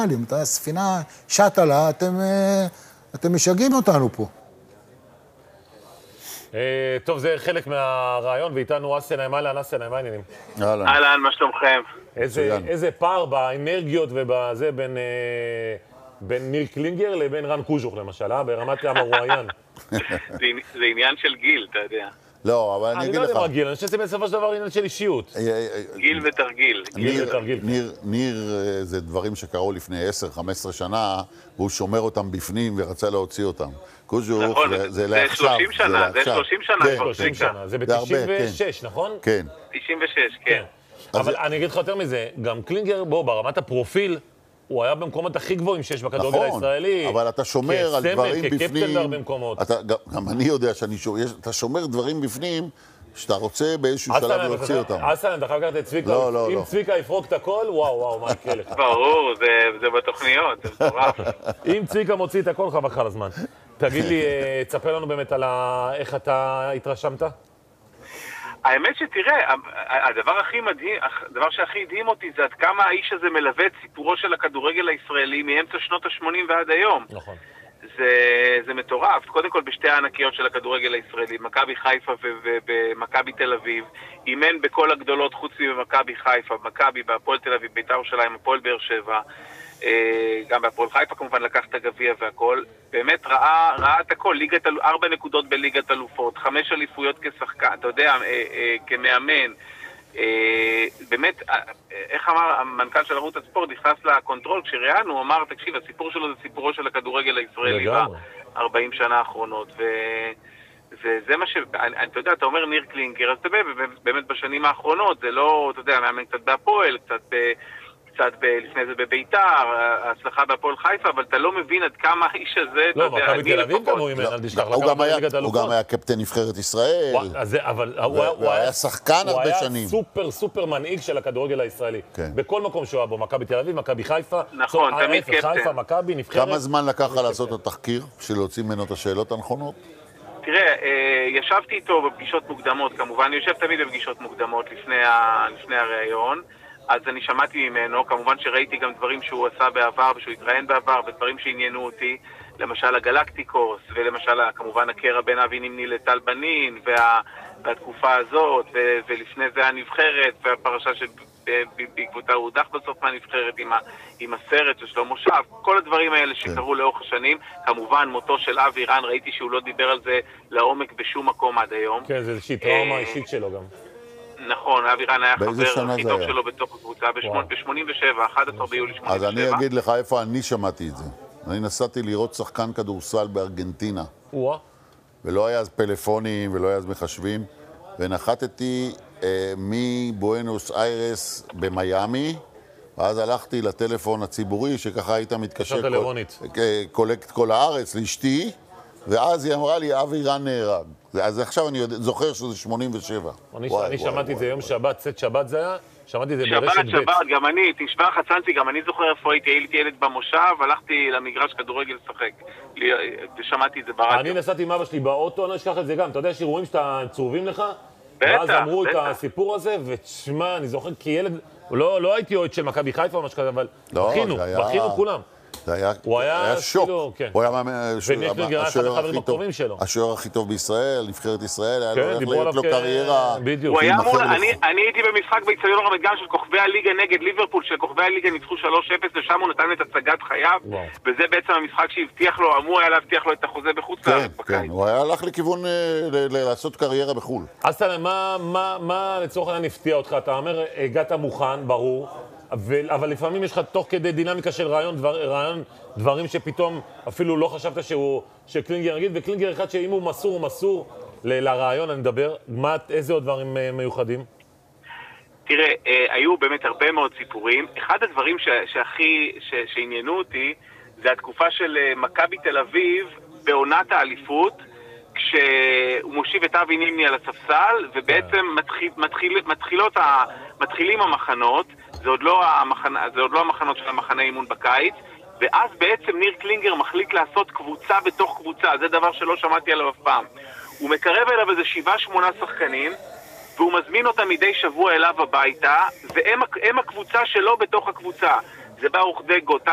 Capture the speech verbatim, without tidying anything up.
אתה ספינה שטלה, אתם, אתם משגעים אותנו פה. טוב, זה חלק מהרעיון, ואיתנו אסי נעימה, לאן אסי נעימה עניינים. אהלן. אהלן, מה שלומכם? איזה פער באנרגיות ובזה בין... בין ניר קלינגר לבין רן קוז'וך למשל, אה? ברמת המרואיין. זה עניין של גיל, אתה יודע. לא, אבל אני אגיד לך... אני לא יודע מה גיל, אני חושב שזה בסופו של דבר עניין של אישיות. גיל ותרגיל. ניר זה דברים שקרו לפני עשר חמש עשרה שנה, והוא שומר אותם בפנים ורצה להוציא אותם. קוז'וך זה לעכשיו. זה שלושים שנה, זה שלושים שנה. שלושים שנה, זה ב-תשעים ושש, נכון? כן. תשעים ושש, כן. אבל אני אגיד לך יותר מזה, גם קלינגר, בוא, ברמת הפרופיל, הוא היה במקומות הכי גבוהים שיש בכדורגל הישראלי. אבל אתה שומר על דברים בפנים. כקפטן בהרבה מקומות. גם אני יודע שאתה שומר דברים בפנים, שאתה רוצה באיזשהו שלב להוציא אותם. אסלן, אתה חייב לקחת את צביקה. אם צביקה יפרוק את הכל, וואו, וואו, מה יקרה לך? ברור, זה בתוכניות, זה מטורף. אם צביקה מוציא את הכל, חבל לך על הזמן. תגיד לי, תספר לנו באמת על איך אתה התרשמת? האמת שתראה, הדבר הכי מדהים, הדבר שהכי הדהים אותי זה עד כמה האיש הזה מלווה את סיפורו של הכדורגל הישראלי מאמצע שנות ה-שמונים ועד היום. נכון. זה, זה מטורף. קודם כל בשתי הענקיות של הכדורגל הישראלי, מכבי חיפה ומכבי תל אביב, אימן בכל הגדולות חוץ ממכבי חיפה, מכבי בהפועל תל אביב, בית"ר ירושלים, הפועל באר שבע, גם בהפועל חיפה כמובן לקח את הגביע והכל. באמת ראה, ראה את הכל, ליגת, ארבע נקודות בליגת אלופות, חמש אליפויות כשחקן, אתה יודע, כמאמן. באמת, איך אמר המנכ"ל של ערוץ הספורט, נכנס לקונטרול, כשראינו, הוא אמר, תקשיב, הסיפור שלו זה סיפורו של הכדורגל הישראלי ב-ארבעים שנה האחרונות, וזה מה ש... אתה יודע, אתה אומר ניר קלינגר, אז אתה באמת בשנים האחרונות, זה לא, אתה יודע, מאמן קצת בהפועל, קצת ב... קצת לפני זה בביתר, ההצלחה בהפועל חיפה, אבל אתה לא מבין עד כמה האיש הזה... לא, מכבי תל אביב גם הוא אימן, אל תשכח. הוא גם היה קפטן נבחרת ישראל. אבל הוא היה שחקן הרבה שנים. הוא היה סופר סופר מנהיג של הכדורגל הישראלי. בכל מקום שהוא היה בו, מכבי תל אביב, מכבי חיפה. נכון, תמיד קפטן. חיפה, מכבי, נבחרת. כמה זמן לקח לעשות את התחקיר, של להוציא ממנו את השאלות הנכונות? תראה, ישבתי איתו בפגישות מוקדמות, כמובן, אני יושב תמיד בפגישות מוקדמות לפני הראיון. אז אני שמעתי ממנו, כמובן שראיתי גם דברים שהוא עשה בעבר ושהוא התראיין בעבר ודברים שעניינו אותי, למשל הגלקטיקוס ולמשל כמובן הקרע בין אבי נימני לטל בנין וה, והתקופה הזאת ו, ולפני זה הנבחרת והפרשה שבעקבותה הוא הודח בסוף מהנבחרת עם, ה, עם הסרט של שלמה שף, כל הדברים האלה שקרו לאורך השנים, כמובן מותו של אבי רן, ראיתי שהוא לא דיבר על זה לעומק בשום מקום עד היום. כן, זה איזושהי טראומה אישית שלו גם. נכון, אבי רן היה חבר הכי טוב שלו בתוך הקבוצה ב-שמונים ושבע, אחד עשר ביולי שמונים ושבע. אז אני אגיד לך איפה אני שמעתי את זה. אני נסעתי לראות שחקן כדורסל בארגנטינה. ולא היה אז פלאפונים ולא היה אז מחשבים. ונחתתי מבואנוס איירס במיימי, ואז הלכתי לטלפון הציבורי, שככה היית מתקשר קולקט כל הארץ לאשתי, ואז היא אמרה לי, אבי רן נהרג. אז עכשיו אני זוכר שזה שמונים ושבע. אני שמעתי את זה יום שבת, צאת שבת זה היה, שמעתי את זה ברשת ב'. שבת, שבת, גם אני, תשמע חצנתי, גם אני זוכר איפה הייתי, הייתי ילד במושב, הלכתי למגרש כדורגל לשחק, ושמעתי את זה ברדיו. אני נסעתי עם אבא שלי באוטו, אני אשכח את זה גם, אתה יודע שירועים שאתה צרובים לך? ואז אמרו את הסיפור הזה, ותשמע, אני זוכר כי ילד, לא הייתי אוהד של מכבי חיפה או משהו כזה, אבל בכינו, בכינו כולם. זה היה, היה שוק. כן. הוא היה השוער הכי טוב בישראל, נבחרת ישראל, היה הולך להיות לו קריירה. אני הייתי במשחק באצטדיון רמת גן של כוכבי הליגה נגד ליברפול, של כוכבי הליגה ניצחו שלוש אפס, ושם הוא נתן את הצגת חייו, וזה בעצם המשחק שהבטיח לו, אמור היה להבטיח לו את החוזה בחוץ לארץ. כן, הוא היה הלך לכיוון לעשות קריירה בחו"ל. אז מה לצורך העניין הפתיע אותך? אתה אומר, הגעת מוכן, ברור. אבל לפעמים יש לך תוך כדי דינמיקה של רעיון, רעיון, דברים שפתאום אפילו לא חשבת שהוא, שקלינגר נגיד, וקלינגר אחד שאם הוא מסור, הוא מסור לרעיון, אני מדבר, מה, איזה עוד דברים מיוחדים? תראה, היו באמת הרבה מאוד סיפורים. אחד הדברים שהכי, שעניינו אותי, זה התקופה של מכבי תל אביב בעונת האליפות, כשהוא מושיב את אבי נימני על הספסל, ובעצם מתחיל, מתחיל, מתחילות, מתחילים המחנות, זה עוד לא המחנה, זה עוד לא המחנות של המחנה אימון בקיץ, ואז בעצם ניר קלינגר מחליט לעשות קבוצה בתוך קבוצה, זה דבר שלא שמעתי עליו אף פעם. הוא מקרב אליו איזה שבעה שמונה שחקנים, והוא מזמין אותם מדי שבוע אליו הביתה, והם הקבוצה שלו בתוך הקבוצה. זה ברוך דגו,